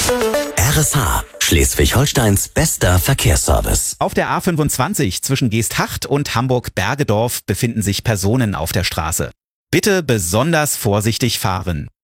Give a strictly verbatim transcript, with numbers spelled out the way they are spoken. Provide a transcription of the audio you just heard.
R S H, Schleswig-Holsteins bester Verkehrsservice. Auf der A fünfundzwanzig zwischen Geesthacht und Hamburg-Bergedorf befinden sich Personen auf der Straße. Bitte besonders vorsichtig fahren.